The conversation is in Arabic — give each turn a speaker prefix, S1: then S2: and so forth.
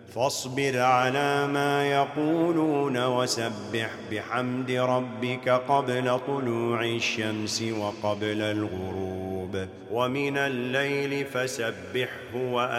S1: فاصبر على ما يقولون وسبح بحمد ربك قبل طلوع الشمس وقبل الغروب، ومن الليل فسبحه